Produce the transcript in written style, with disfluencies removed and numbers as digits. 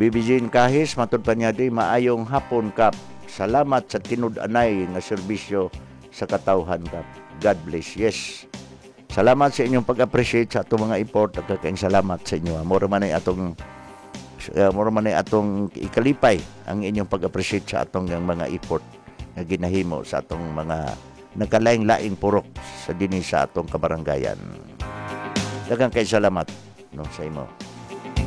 Bibijin kahis matud pa niya di maayong hapon kap. Salamat sa tinud-anay nga serbisyo sa katawhan kap. God bless. Yes. Salamat sa inyong pag-appreciate sa atong mga effort at kakaing salamat sa inyo. Mura man ay atong ikalipay ang inyong pag-appreciate sa atong mga effort nga ginahimo sa atong mga nagkalaing-laing purok sa dinhi sa atong kabarangayan. Daghang kay salamat no sa imo.